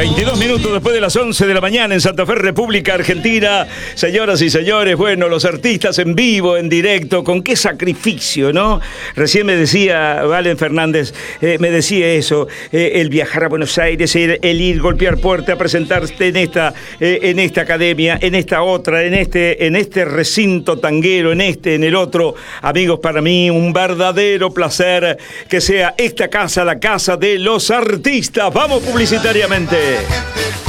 22 minutos después de las 11 de la mañana en Santa Fe, República Argentina. Señoras y señores, bueno, los artistas en vivo, en directo, con qué sacrificio, ¿no? Recién me decía Valen Fernández, me decía eso, el viajar a Buenos Aires, el ir, golpear puerta, presentarte en esta academia, en esta otra, en este recinto tanguero, en el otro. Amigos, para mí un verdadero placer que sea esta casa, la casa de los artistas. Vamos publicitariamente.